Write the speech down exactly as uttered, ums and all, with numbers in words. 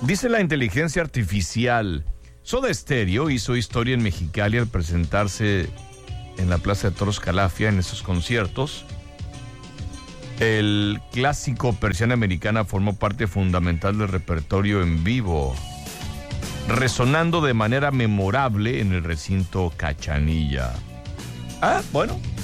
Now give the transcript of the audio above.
Dice la inteligencia artificial. Soda Stereo hizo historia en Mexicali al presentarse en la Plaza de Toros Calafia en esos conciertos. El clásico Persiana Americana formó parte fundamental del repertorio en vivo, resonando de manera memorable en el recinto Cachanilla. Ah, bueno,